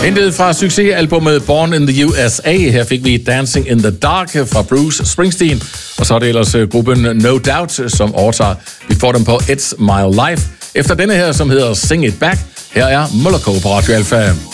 Hentet fra succesalbummet Born in the USA. Her fik vi Dancing in the Dark fra Bruce Springsteen. Og så er det ellers gruppen No Doubt, som overtager. Vi får dem på It's My Life. Efter denne her, som hedder Sing It Back. Her er Moloko på Radio Alpha.